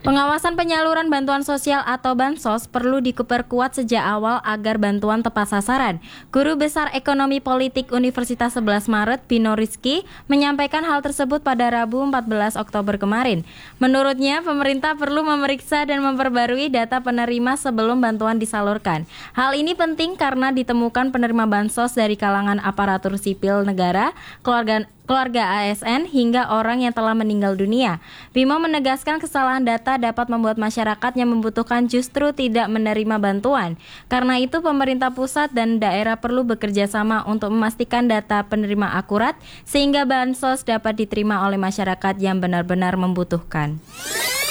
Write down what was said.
Pengawasan penyaluran bantuan sosial atau Bansos perlu diperkuat sejak awal agar bantuan tepat sasaran. Guru Besar Ekonomi Politik Universitas 11 Maret, Bino Rizky, menyampaikan hal tersebut pada Rabu 14 Oktober kemarin. Menurutnya, pemerintah perlu memeriksa dan memperbarui data penerima sebelum bantuan disalurkan. Hal ini penting karena ditemukan penerima Bansos dari kalangan aparatur sipil negara, keluarga ASN hingga orang yang telah meninggal dunia. Bimo menegaskan kesalahan data dapat membuat masyarakat yang membutuhkan justru tidak menerima bantuan. Karena itu pemerintah pusat dan daerah perlu bekerja sama untuk memastikan data penerima akurat sehingga bansos dapat diterima oleh masyarakat yang benar-benar membutuhkan.